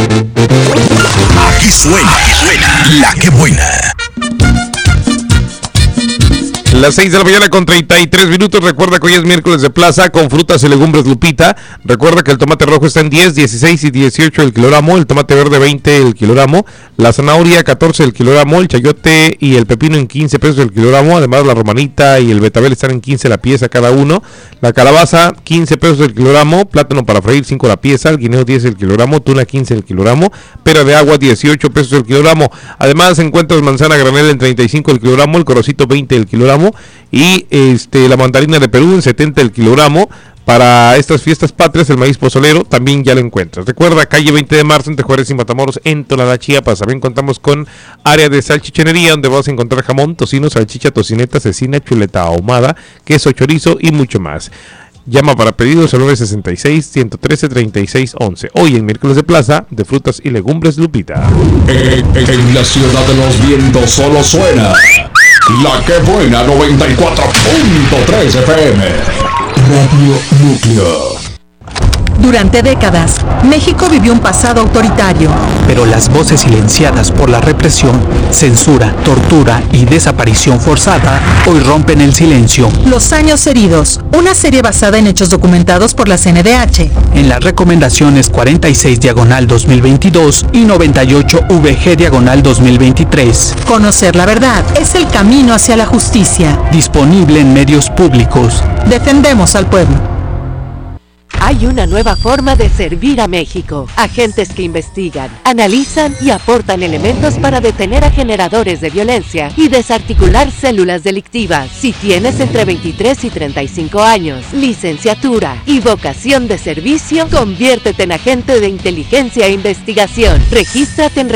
Aquí suena La Que Buena. Las 6 de la mañana con 33 minutos. Recuerda que hoy es miércoles de plaza con frutas y legumbres Lupita. Recuerda que el tomate rojo está en 10, 16 y 18 el kilogramo. El tomate verde 20 el kilogramo. La zanahoria 14 el kilogramo. El chayote y el pepino en 15 pesos el kilogramo. Además la romanita y el betabel están en 15 la pieza cada uno. La calabaza 15 pesos el kilogramo. Plátano para freír 5 la pieza. El guineo 10 el kilogramo. Tuna 15 el kilogramo. Pera de agua 18 pesos el kilogramo. Además encuentras manzana granel en 35 el kilogramo. El corocito 20 el kilogramo. Y la mandarina de Perú en 70 el kilogramo. Para estas fiestas patrias, el maíz pozolero también ya lo encuentras. Recuerda, calle 20 de marzo entre Juárez y Matamoros en Tonalá, Chiapas. También contamos con área de salchichonería donde vas a encontrar jamón, tocino, salchicha, tocineta, cecina, chuleta ahumada, queso, chorizo y mucho más. Llama para pedidos al 966-113-3611. Hoy en miércoles de plaza de frutas y legumbres Lupita. En la ciudad de los vientos solo suena La Que Buena 94.3 FM. Radio Núcleo. Durante décadas, México vivió un pasado autoritario. Pero las voces silenciadas por la represión, censura, tortura y desaparición forzada hoy rompen el silencio. Los años heridos, una serie basada en hechos documentados por la CNDH. En las recomendaciones 46/2022 y 98/VG/2023. Conocer la verdad es el camino hacia la justicia. Disponible en medios públicos. Defendemos al pueblo. Hay una nueva forma de servir a México. Agentes que investigan, analizan y aportan elementos para detener a generadores de violencia y desarticular células delictivas. Si tienes entre 23 y 35 años, licenciatura y vocación de servicio, conviértete en agente de inteligencia e investigación. Regístrate en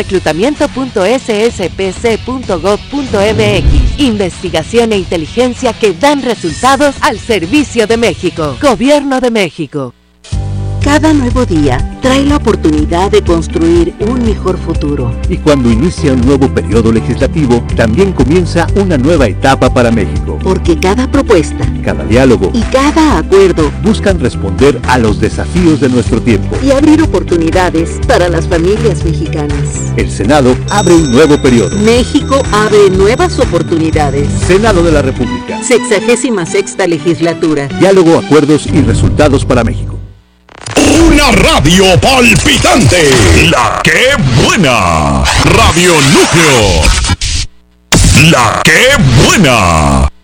reclutamiento.sspc.gov.mx. Investigación e inteligencia que dan resultados al servicio de México. Gobierno de México. Cada nuevo día trae la oportunidad de construir un mejor futuro. Y cuando inicia un nuevo periodo legislativo, también comienza una nueva etapa para México. Porque cada propuesta, cada diálogo y cada acuerdo buscan responder a los desafíos de nuestro tiempo y abrir oportunidades para las familias mexicanas. El Senado abre un nuevo periodo. México abre nuevas oportunidades. Senado de la República. 66ª legislatura. Diálogo, acuerdos y resultados para México. Una radio palpitante. La Que Buena. Radio Núcleo. La Que Buena.